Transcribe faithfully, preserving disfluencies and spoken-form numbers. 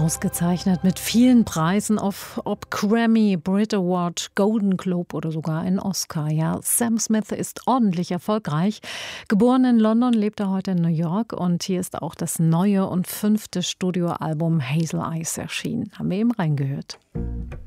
Ausgezeichnet mit vielen Preisen, auf, ob Grammy, Brit Award, Golden Globe oder sogar ein Oscar. Ja, Sam Smith ist ordentlich erfolgreich. Geboren in London, lebt er heute in New York und hier ist auch das neue und fünfte Studioalbum Hazel Eyes erschienen. Haben wir eben reingehört.